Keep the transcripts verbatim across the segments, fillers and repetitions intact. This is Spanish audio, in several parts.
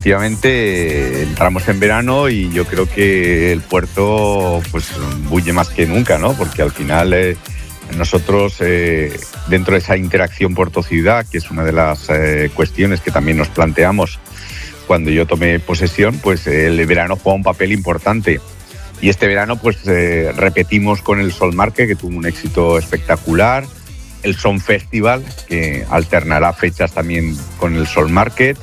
efectivamente entramos en verano y yo creo que el puerto pues bulle más que nunca, ¿no? Porque al final eh, nosotros eh, dentro de esa interacción puerto-ciudad, que es una de las eh, cuestiones que también nos planteamos cuando yo tomé posesión, pues eh, el verano juega un papel importante. Y este verano pues eh, repetimos con el Sol Market, que tuvo un éxito espectacular, el Son Festival, que alternará fechas también con el Sol Market,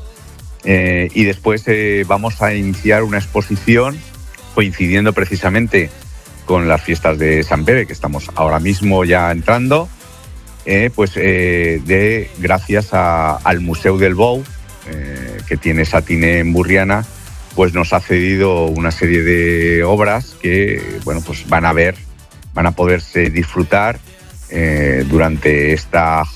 eh, y después eh, vamos a iniciar una exposición coincidiendo precisamente con las fiestas de Sant Pere, que estamos ahora mismo ya entrando, eh, pues eh, de gracias a, al Museu del Bou, eh, que tiene Satiné en Burriana, pues nos ha cedido una serie de obras que, bueno, pues van a ver, van a poderse disfrutar eh, durante esta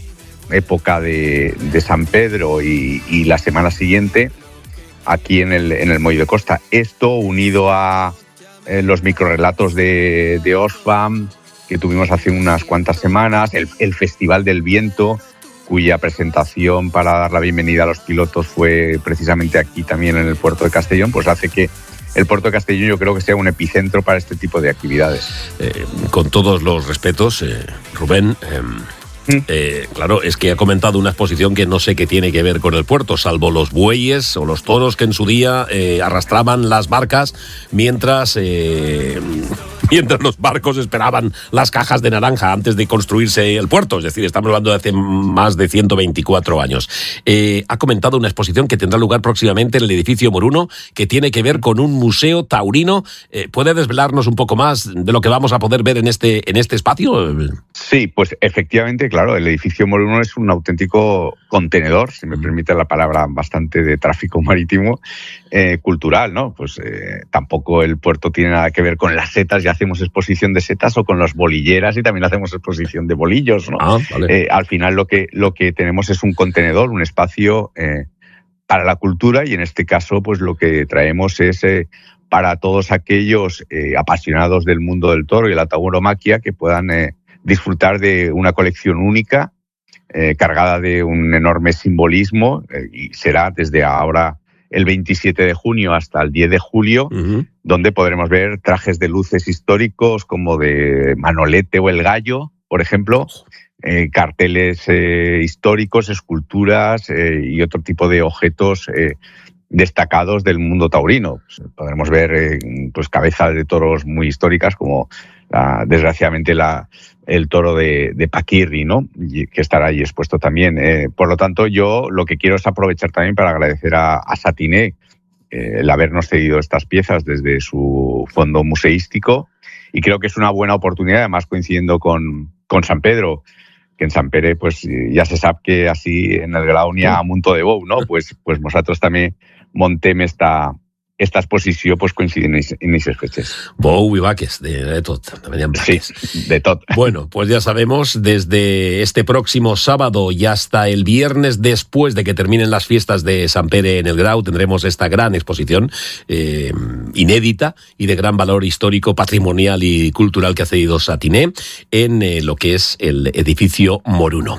época de, de San Pedro y, y la semana siguiente aquí en el, en el Muelle de Costa. Esto unido a eh, los microrelatos de, de Oxfam que tuvimos hace unas cuantas semanas, el, el Festival del Viento, cuya presentación para dar la bienvenida a los pilotos fue precisamente aquí también en el puerto de Castellón, pues hace que el puerto de Castellón yo creo que sea un epicentro para este tipo de actividades. Eh, con todos los respetos, eh, Rubén, eh, ¿Mm? eh, claro, es que ha comentado una exposición que no sé qué tiene que ver con el puerto, salvo los bueyes o los toros que en su día eh, arrastraban las barcas mientras... Eh, mientras los barcos esperaban las cajas de naranja antes de construirse el puerto, es decir, estamos hablando de hace más de ciento veinticuatro años. Eh, ha comentado una exposición que tendrá lugar próximamente en el edificio Moruno, que tiene que ver con un museo taurino. Eh, ¿Puede desvelarnos un poco más de lo que vamos a poder ver en este, en este espacio? Sí, pues efectivamente, claro, el edificio Moruno es un auténtico contenedor, si me permite la palabra, bastante de tráfico marítimo, eh, cultural, ¿no? Pues eh, tampoco el puerto tiene nada que ver con las setas, ya hacemos exposición de setas, o con las bolilleras y también hacemos exposición de bolillos, ¿no? Ah, vale. eh, al final lo que, lo que tenemos es un contenedor, un espacio eh, para la cultura, y en este caso pues lo que traemos es eh, para todos aquellos eh, apasionados del mundo del toro y la tauromaquia que puedan eh, disfrutar de una colección única eh, cargada de un enorme simbolismo, eh, y será desde ahora el veintisiete de junio hasta el diez de julio, uh-huh. donde podremos ver trajes de luces históricos como de Manolete o El Gallo, por ejemplo, eh, carteles eh, históricos, esculturas eh, y otro tipo de objetos eh, destacados del mundo taurino. Pues podremos ver eh, pues cabezas de toros muy históricas, como la, desgraciadamente la, el toro de, de Paquirri, ¿no? Y que estará ahí expuesto también. Eh, por lo tanto, yo lo que quiero es aprovechar también para agradecer a, a Satiné eh, el habernos cedido estas piezas desde su fondo museístico, y creo que es una buena oportunidad, además coincidiendo con, con San Pedro, que en Sant Pere pues ja se sap que així en el Grau n'hi ha un muntó de bou, no? Pues, pues nosaltres també montem esta, esta exposició pues coincidint en aquestes fechas. Bou i vaques, de, de tot. Sí, de tot. Bueno, pues ya sabemos, desde este próximo sábado y hasta el viernes después de que terminen las fiestas de Sant Pere en el Grau, tendremos esta gran exposición eh, inédita y de gran valor histórico, patrimonial y cultural que ha cedido Satiné en eh, lo que es el edificio Moruno.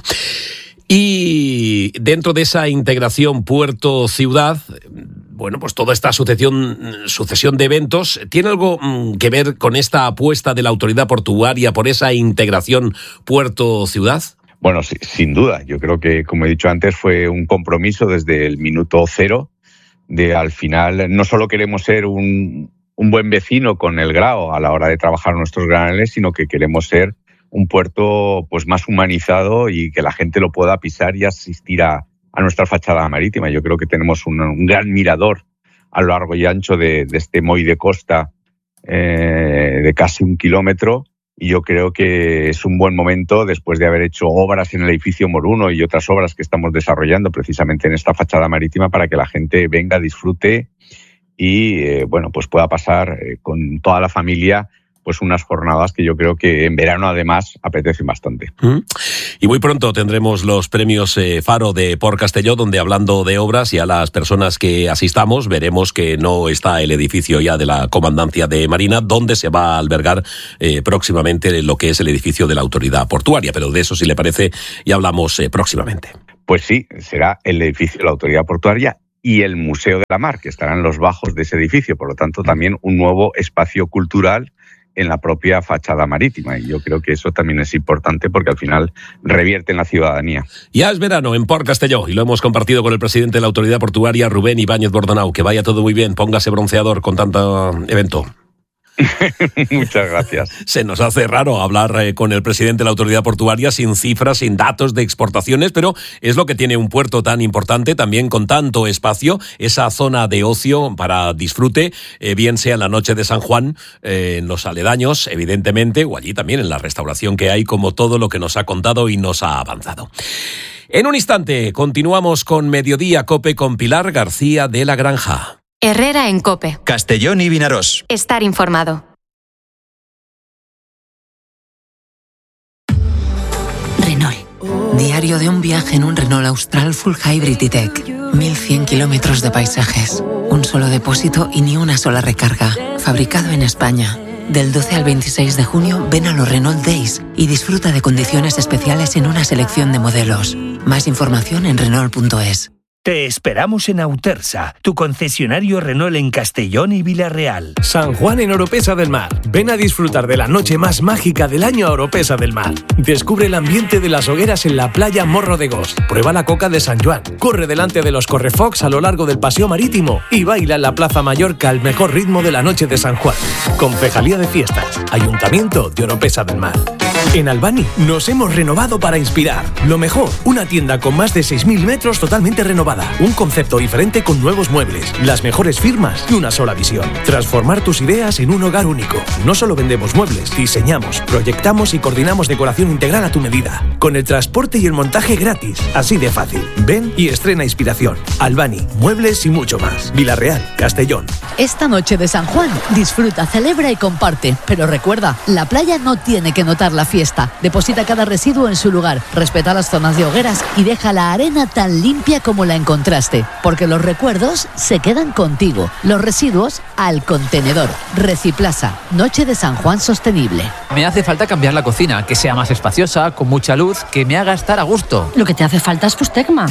Y dentro de esa integración puerto-ciudad, bueno, pues toda esta sucesión, sucesión de eventos, ¿tiene algo que ver con esta apuesta de la autoridad portuaria por esa integración puerto-ciudad? Bueno, sí, sin duda. Yo creo que, como he dicho antes, fue un compromiso desde el minuto cero de, al final, no solo queremos ser un, un buen vecino con el Grao a la hora de trabajar nuestros granales, sino que queremos ser un puerto pues más humanizado y que la gente lo pueda pisar y asistir a, a nuestra fachada marítima. Yo creo que tenemos un, un gran mirador a lo largo y ancho de, de este Muelle de Costa eh, de casi un kilómetro, y yo creo que es un buen momento, después de haber hecho obras en el edificio Moruno y otras obras que estamos desarrollando precisamente en esta fachada marítima, para que la gente venga, disfrute y eh, bueno, pues pueda pasar eh, con toda la familia pues unas jornadas que yo creo que en verano además apetecen bastante. Mm. Y muy pronto tendremos los premios eh, Faro de Port Castelló, donde, hablando de obras, y a las personas que asistamos, veremos que no está el edificio ya de la Comandancia de Marina, donde se va a albergar eh, próximamente lo que es el edificio de la Autoridad Portuaria, pero de eso, si le parece, ya hablamos eh, próximamente. Pues sí, será el edificio de la Autoridad Portuaria y el Museo de la Mar, que estará en los bajos de ese edificio. Por lo tanto, también un nuevo espacio cultural en la propia fachada marítima. Y yo creo que eso también es importante porque al final revierte en la ciudadanía. Ya es verano en Port Castelló y lo hemos compartido con el presidente de la autoridad portuaria, Rubén Ibáñez Bordonau. Que vaya todo muy bien, póngase bronceador con tanto evento. Muchas gracias. Se nos hace raro hablar eh, con el presidente de la autoridad portuaria sin cifras, sin datos de exportaciones, pero es lo que tiene un puerto tan importante, también con tanto espacio, esa zona de ocio para disfrute, eh, bien sea en la noche de San Juan, eh, en los aledaños, evidentemente, o allí también en la restauración que hay, como todo lo que nos ha contado y nos ha avanzado. En un instante, continuamos con Mediodía COPE con Pilar García de la Granja. Herrera en COPE. Castellón y Vinaròs. Estar informado. Renault. Diario de un viaje en un Renault Austral Full Hybrid E-Tech. mil cien kilómetros de paisajes. Un solo depósito y ni una sola recarga. Fabricado en España. Del doce al veintiséis de junio, ven a los Renault Days y disfruta de condiciones especiales en una selección de modelos. Más información en Renault punto es. Te esperamos en Autersa, tu concesionario Renault en Castellón y Vila-real. San Juan en Oropesa del Mar. Ven a disfrutar de la noche más mágica del año a Oropesa del Mar. Descubre el ambiente de las hogueras en la playa Morro de Gos. Prueba la coca de San Juan. Corre delante de los correfocs a lo largo del paseo marítimo y baila en la Plaza Mallorca al mejor ritmo de la noche de San Juan. Concejalía de Fiestas. Ayuntamiento de Oropesa del Mar. En Albany nos hemos renovado para inspirar. Lo mejor, una tienda con más de seis mil metros totalmente renovada. Un concepto diferente con nuevos muebles, las mejores firmas y una sola visión. Transformar tus ideas en un hogar único. No solo vendemos muebles, diseñamos, proyectamos y coordinamos decoración integral a tu medida. Con el transporte y el montaje gratis. Así de fácil. Ven y estrena inspiración. Albany, muebles y mucho más. Vila-real, Castellón. Esta noche de San Juan, disfruta, celebra y comparte. Pero recuerda, la playa no tiene que notar la fiesta. Deposita cada residuo en su lugar, respeta las zonas de hogueras y deja la arena tan limpia como la encontraste, porque los recuerdos se quedan contigo, los residuos al contenedor. Reciplasa, Noche de San Juan sostenible. Me hace falta cambiar la cocina, que sea más espaciosa, con mucha luz, que me haga estar a gusto. Lo que te hace falta es Fustegma.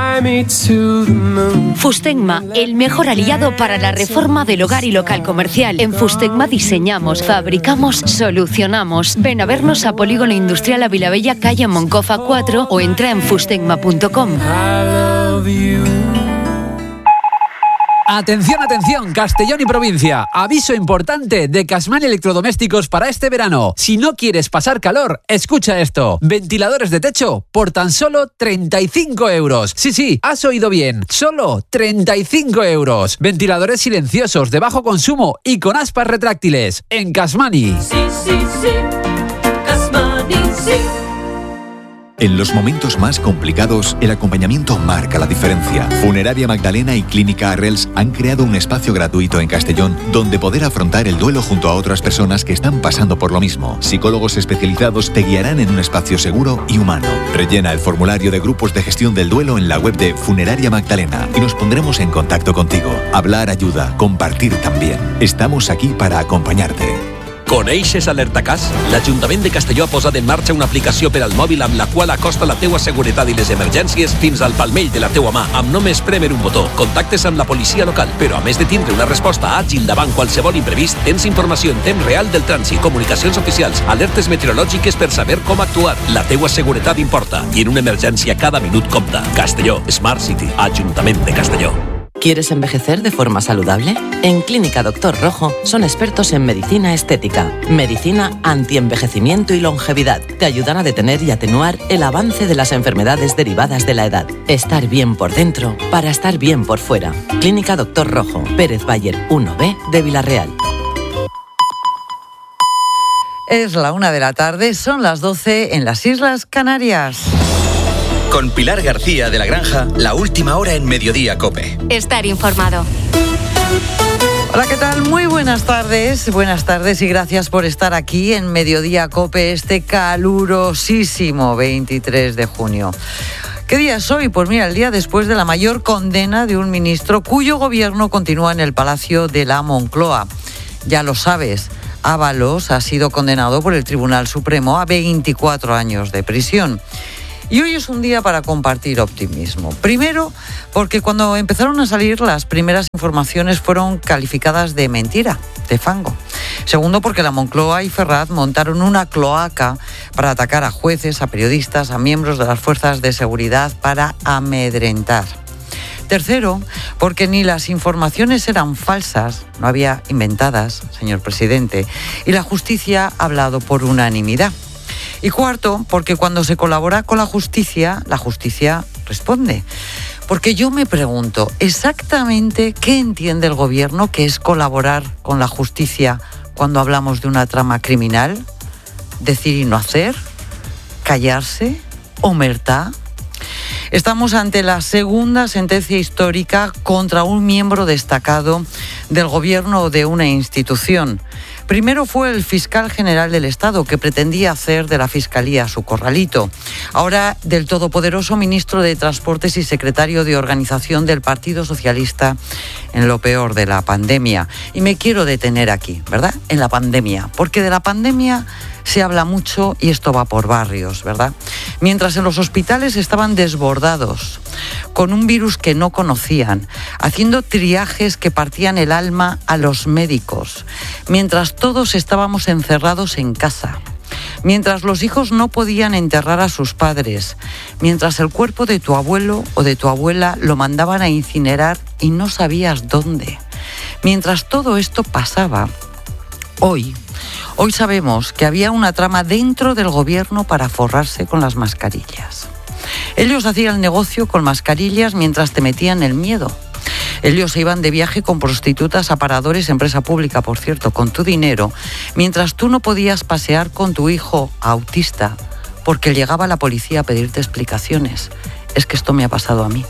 Fustegma, el mejor aliado para la reforma del hogar y local comercial. En Fustegma diseñamos, fabricamos, solucionamos. Ven a vernos a Polígono Industrial Avilabella, calle Moncofa cuatro o entra en fustegma punto com. Atención, atención, Castellón y provincia. Aviso importante de Casman Electrodomésticos para este verano. Si no quieres pasar calor, escucha esto. Ventiladores de techo por tan solo treinta y cinco euros. Sí, sí, has oído bien. Solo treinta y cinco euros. Ventiladores silenciosos, de bajo consumo y con aspas retráctiles. En Casmani. Sí, sí, sí. Casmani, sí. En los momentos más complicados, el acompañamiento marca la diferencia. Funeraria Magdalena y Clínica Arrels han creado un espacio gratuito en Castellón donde poder afrontar el duelo junto a otras personas que están pasando por lo mismo. Psicólogos especializados te guiarán en un espacio seguro y humano. Rellena el formulario de grupos de gestión del duelo en la web de Funeraria Magdalena y nos pondremos en contacto contigo. Hablar ayuda, compartir también. Estamos aquí para acompañarte. Coneixes Alertacàs? L'Ajuntament de Castelló ha posat en marxa una aplicació per al mòbil amb la qual acosta la teua seguretat i les emergències fins al palmell de la teua mà, amb només prémer un botó. Contactes amb la policia local, però a més de tindre una resposta àgil davant qualsevol imprevist, tens informació en temps real del trànsit, comunicacions oficials, alertes meteorològiques per saber com actuar. La teua seguretat importa i en una emergència cada minut compta. Castelló, Smart City, Ajuntament de Castelló. ¿Quieres envejecer de forma saludable? En Clínica Doctor Rojo son expertos en medicina estética, medicina antienvejecimiento y longevidad. Te ayudan a detener y atenuar el avance de las enfermedades derivadas de la edad. Estar bien por dentro para estar bien por fuera. Clínica Doctor Rojo, Pérez Bayer uno B de Vila-real. Es la una de la tarde, son las doce en las Islas Canarias. Con Pilar García de la Granja, la última hora en Mediodía COPE. Estar informado. Hola, ¿qué tal? Muy buenas tardes, buenas tardes y gracias por estar aquí en Mediodía COPE este calurosísimo veintitrés de junio. ¿Qué día es hoy? Pues mira, el día después de la mayor condena de un ministro cuyo gobierno continúa en el Palacio de la Moncloa. Ya lo sabes, Ábalos ha sido condenado por el Tribunal Supremo a veinticuatro años de prisión. Y hoy es un día para compartir optimismo. Primero, porque cuando empezaron a salir las primeras informaciones fueron calificadas de mentira, de fango. Segundo, porque la Moncloa y Ferraz montaron una cloaca para atacar a jueces, a periodistas, a miembros de las fuerzas de seguridad para amedrentar. Tercero, porque ni las informaciones eran falsas, no había inventadas, señor presidente, y la justicia ha hablado por unanimidad. Y cuarto, porque cuando se colabora con la justicia, la justicia responde. Porque yo me pregunto, ¿exactamente qué entiende el gobierno que es colaborar con la justicia cuando hablamos de una trama criminal? ¿Decir y no hacer? ¿Callarse? ¿Omertá? Estamos ante la segunda sentencia histórica contra un miembro destacado del gobierno o de una institución. Primero fue el fiscal general del Estado, que pretendía hacer de la Fiscalía su corralito. Ahora del todopoderoso ministro de Transportes y secretario de Organización del Partido Socialista en lo peor de la pandemia. Y me quiero detener aquí, ¿verdad? En la pandemia, porque de la pandemia se habla mucho y esto va por barrios, ¿verdad? Mientras en los hospitales estaban desbordados, con un virus que no conocían, haciendo triajes que partían el alma a los médicos, mientras todos estábamos encerrados en casa, mientras los hijos no podían enterrar a sus padres, mientras el cuerpo de tu abuelo o de tu abuela lo mandaban a incinerar y no sabías dónde. Mientras todo esto pasaba, hoy... Hoy sabemos que había una trama dentro del gobierno para forrarse con las mascarillas. Ellos hacían negocio con mascarillas mientras te metían el miedo. Ellos se iban de viaje con prostitutas a paradores, empresa pública, por cierto, con tu dinero, mientras tú no podías pasear con tu hijo autista porque llegaba la policía a pedirte explicaciones. Es que esto me ha pasado a mí.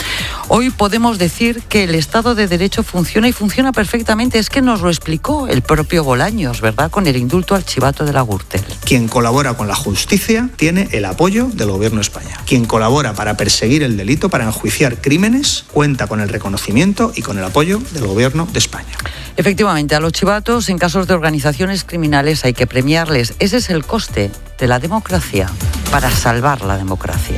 Hoy podemos decir que el Estado de Derecho funciona y funciona perfectamente. Es que nos lo explicó el propio Bolaños, ¿verdad? Con el indulto al chivato de la Gürtel. Quien colabora con la justicia tiene el apoyo del Gobierno de España. Quien colabora para perseguir el delito, para enjuiciar crímenes, cuenta con el reconocimiento y con el apoyo del Gobierno de España. Efectivamente, a los chivatos en casos de organizaciones criminales hay que premiarles. Ese es el coste de la democracia para salvar la democracia.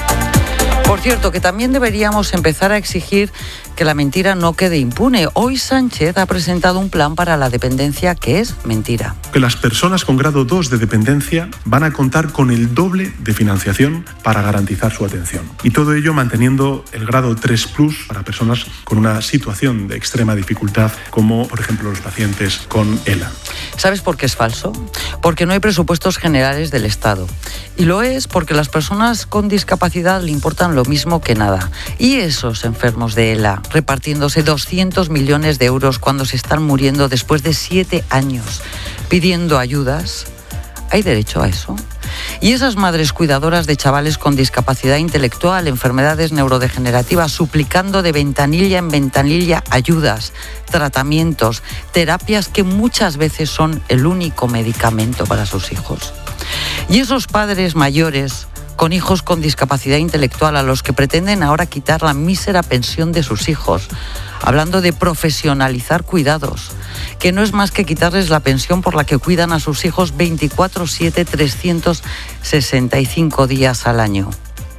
Por cierto, que también deberíamos empezar a exigir que la mentira no quede impune. Hoy Sánchez ha presentado un plan para la dependencia que es mentira. Que las personas con grado dos de dependencia van a contar con el doble de financiación para garantizar su atención. Y todo ello manteniendo el grado tres plus para personas con una situación de extrema dificultad, como por ejemplo los pacientes con ELA. ¿Sabes por qué es falso? Porque no hay presupuestos generales del Estado. Y lo es porque las personas con discapacidad le importan lo mismo que nada. Y esos enfermos de ELA repartiéndose doscientos millones de euros cuando se están muriendo después de siete años pidiendo ayudas, ¿hay derecho a eso? Y esas madres cuidadoras de chavales con discapacidad intelectual, enfermedades neurodegenerativas, suplicando de ventanilla en ventanilla ayudas, tratamientos, terapias que muchas veces son el único medicamento para sus hijos. Y esos padres mayores con hijos con discapacidad intelectual a los que pretenden ahora quitar la mísera pensión de sus hijos, hablando de profesionalizar cuidados, que no es más que quitarles la pensión por la que cuidan a sus hijos veinticuatro siete, trescientos sesenta y cinco días al año.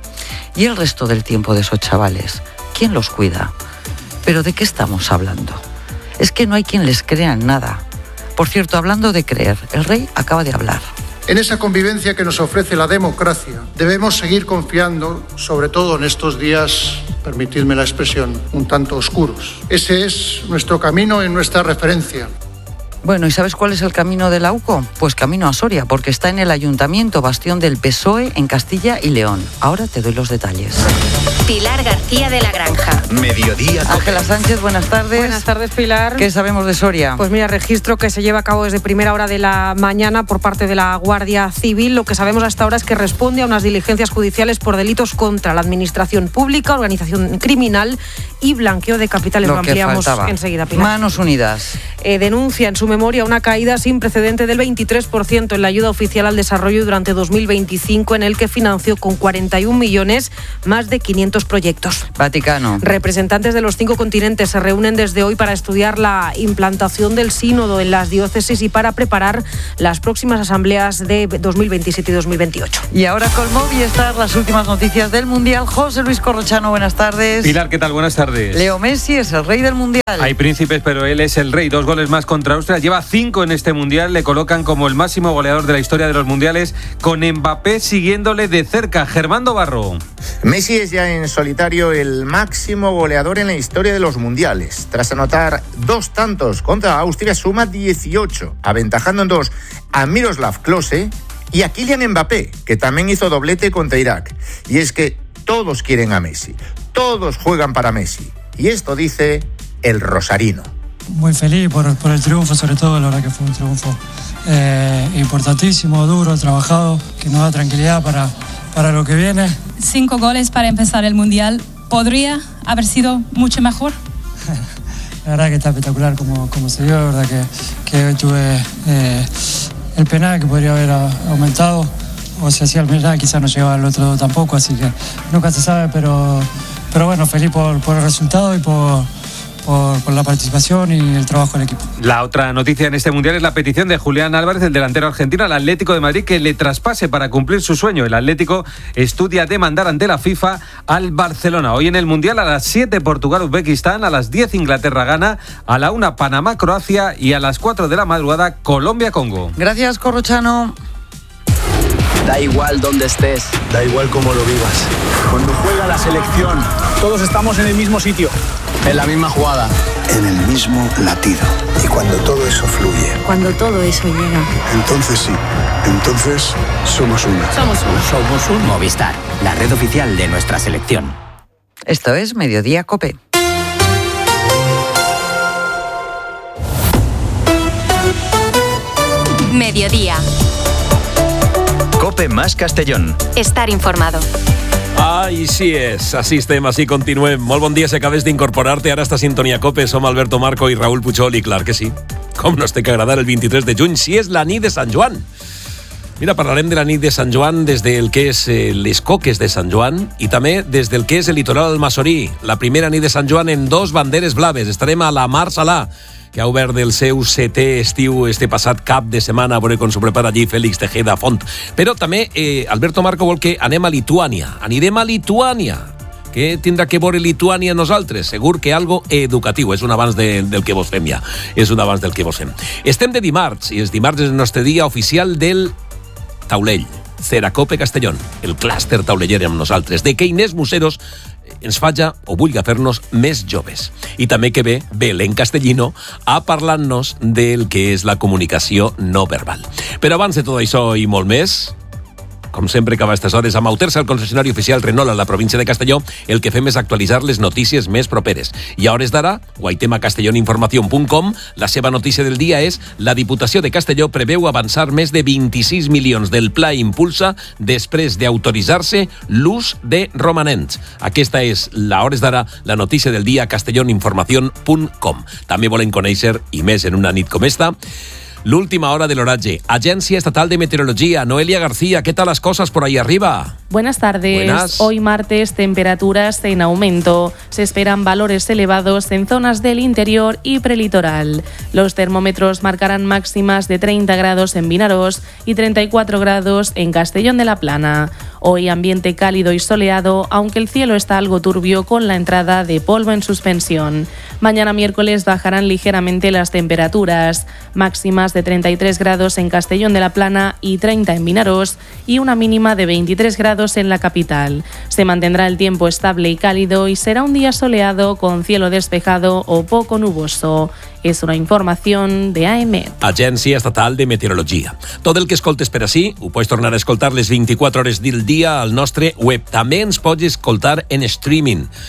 Y el resto del tiempo de esos chavales, ¿quién los cuida? ¿Pero de qué estamos hablando? Es que no hay quien les crea en nada. Por cierto, hablando de creer, el rey acaba de hablar. En esa convivencia que nos ofrece la democracia, debemos seguir confiando, sobre todo en estos días, permitidme la expresión, un tanto oscuros. Ese es nuestro camino y nuestra referencia. Bueno, ¿y sabes cuál es el camino de la U C O? Pues camino a Soria, porque está en el Ayuntamiento, bastión del P S O E en Castilla y León. Ahora te doy los detalles. Pilar García de la Granja. Mediodía. Ángela Sánchez, buenas tardes. Buenas tardes, Pilar. ¿Qué sabemos de Soria? Pues mira, registro que se lleva a cabo desde primera hora de la mañana por parte de la Guardia Civil. Lo que sabemos hasta ahora es que responde a unas diligencias judiciales por delitos contra la administración pública, organización criminal y blanqueo de capitales. Lo Lo que ampliamos faltaba. enseguida, Pilar. Manos unidas. Eh, denuncia en su memoria una caída sin precedente del veintitrés por ciento en la ayuda oficial al desarrollo durante dos mil veinticinco, en el que financió con cuarenta y un millones más de quinientos proyectos. Vaticano. Representantes de los cinco continentes se reúnen desde hoy para estudiar la implantación del sínodo en las diócesis y para preparar las próximas asambleas de dos mil veintisiete y dos mil veintiocho. Y ahora con Movistar, las últimas noticias del Mundial. José Luis Corrochano, buenas tardes. Pilar, ¿qué tal? Buenas tardes. Leo Messi es el rey del Mundial. Hay príncipes, pero él es el rey. Dos goles más contra Austria. Lleva cinco en este Mundial. Le colocan como el máximo goleador de la historia de los Mundiales, con Mbappé siguiéndole de cerca. Germando Barro. Messi es ya en solitario el máximo goleador en la historia de los mundiales. Tras anotar dos tantos contra Austria, suma dieciocho, aventajando en dos a Miroslav Klose y a Kylian Mbappé, que también hizo doblete contra Irak. Y es que todos quieren a Messi, todos juegan para Messi. Y esto dice el rosarino. Muy feliz por, por el triunfo, sobre todo, la verdad que fue un triunfo eh, importantísimo, duro, trabajado, que nos da tranquilidad para, para lo que viene. Cinco goles para empezar el Mundial. ¿Podría haber sido mucho mejor? La verdad que está espectacular como, como se dio, la verdad que, que hoy tuve eh, el penal que podría haber aumentado, o si hacía el penal quizás no llegaba al otro tampoco, así que nunca se sabe, pero, pero bueno, feliz por, por el resultado y por... Por, por la participación y el trabajo del equipo. La otra noticia en este Mundial es la petición de Julián Álvarez, el delantero argentino, al Atlético de Madrid, que le traspase para cumplir su sueño. El Atlético estudia demandar ante la FIFA al Barcelona. Hoy en el Mundial, a las siete Portugal-Uzbekistán, a las diez Inglaterra-Ghana, a la una Panamá-Croacia y a las cuatro de la madrugada Colombia-Congo. Gracias, Corrochano. Da igual dónde estés, da igual cómo lo vivas. Cuando juega la selección, todos estamos en el mismo sitio, en la misma jugada, en el mismo latido. Y cuando todo eso fluye, Cuando todo eso llega. entonces sí, entonces somos uno. Somos uno. Somos un Movistar, la red oficial de nuestra selección. Esto es Mediodía COPE. Mediodía. COPE más Castellón. Estar informado. Ai, sí és. Així estem, així continuem. Molt bon dia si acabes d'incorporar-te ara a esta sintonia COPE. Som Alberto Marco i Raúl Puchol, i clar que sí. Com no es té que agradar el vint-i-tres de juny, si és la nit de Sant Joan. Mira, parlarem de la nit de Sant Joan des del que és eh, les coques de Sant Joan i també des del que és el litoral almassorí. La primera nit de Sant Joan en dos banderes blaves. Estarem a la Mar Salà, que ha obert el seu setè estiu este passat cap de setmana, a veure com s'ho prepara allí Fèlix Tejeda Font. Però també eh, Alberto Marco vol que anem a Lituània. Anirem a Lituània. Què tindrà que veure Lituània nosaltres? Segur que algo educatiu. És un abans de, del que vos fem ja. És un abans del que vos fem. Estem de dimarts, i els dimarts és el nostre dia oficial del taulell. Ceracope Castellón, el clúster tauleller amb nosaltres, de què Inés Museros ens faja o vulgui fer-nos més joves. I també que ve Belén Castellino a parlar-nos del que és la comunicació no verbal. Però abans de tot això i molt més, com sempre, que a aquestes hores, amb Autersa, el concessionari oficial Renault a la província de Castelló, el que fem és actualitzar les notícies més properes. I a hores d'ara, guaitem a castelloninformación punt com, la seva notícia del dia és: la Diputació de Castelló preveu avançar més de vint-i-sis milions del Pla Impulsa després d'autoritzar-se l'ús de romanents. Aquesta és, a hores d'ara, la notícia del dia a castelloninformación punt com. També volen conèixer, i més en una nit com esta, l'última hora del horaje. Agencia Estatal de Meteorología, Noelia García, ¿qué tal las cosas por ahí arriba? Buenas tardes. Buenas. Hoy martes, temperaturas en aumento. Se esperan valores elevados en zonas del interior y prelitoral. Los termómetros marcarán máximas de treinta grados en Vinaroz y treinta y cuatro grados en Castellón de la Plana. Hoy ambiente cálido y soleado, aunque el cielo está algo turbio con la entrada de polvo en suspensión. Mañana miércoles bajarán ligeramente las temperaturas, máximas de treinta y tres grados en Castellón de la Plana y treinta en Vinaroz y una mínima de veintitrés grados en la capital. Se mantendrá el tiempo estable y cálido y será un día soleado con cielo despejado o poco nuboso. És una informació de A E M E T. Agència Estatal de Meteorologia. Tot el que escoltes per ací ho pots tornar a escoltar les vint-i-quatre hores del dia al nostre web. També ens pots escoltar en streaming.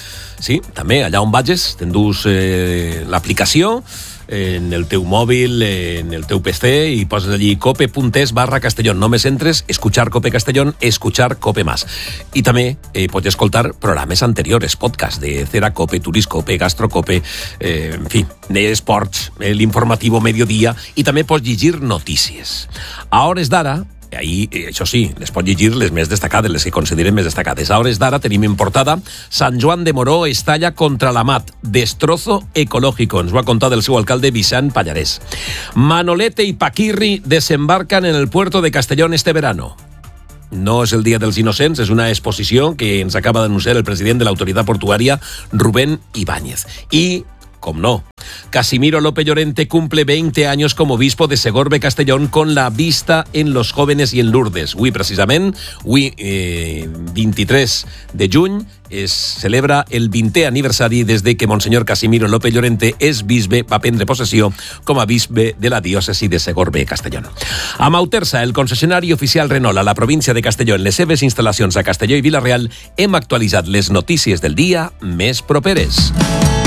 sí, també, allà on vagis, t'endús eh, l'aplicació en el teu mòbil, en el teu P C, i poses allí cope.es barra Castellón. Només entres, escuchar Cope Castellón, escuchar Cope Más. I també eh, pots escoltar programes anteriores, podcast de Cera Cope, Turiscope, Gastrocope, eh, en fi, d'esports, eh, l'informativo Mediodía, i també pots llegir notícies. A hores d'ara, ahí, això sí, les pot llegir les més destacades, les que consideren més destacades. A hores d'ara tenim en portada Sant Joan de Moró estalla contra la mat. Destrozo ecológico. Ens ho ha contat el seu alcalde Vicent Pallarés. Manolete y Paquirri desembarcan en el puerto de Castellón este verano. No és el Dia dels Innocents, és una exposició que ens acaba d'anunciar el president de l'autoritat portuària, Rubén Ibáñez. I, com no, Casimiro López Llorente cumple veinte años como obispo de Segorbe Castellón con la vista en los jóvenes y en Lourdes. Avui, precisament, avui, eh, vint-i-tres de juny, es celebra el vintè aniversari des de que Monsenyor Casimiro López Llorente és bisbe, va prendre possessió com a bisbe de la diòcesi de Segorbe Castellón. A Mautersa, el concessionari oficial Renault a la província de Castelló, en les seves instal·lacions a Castelló i Vila-real, hem actualitzat les notícies del dia més properes.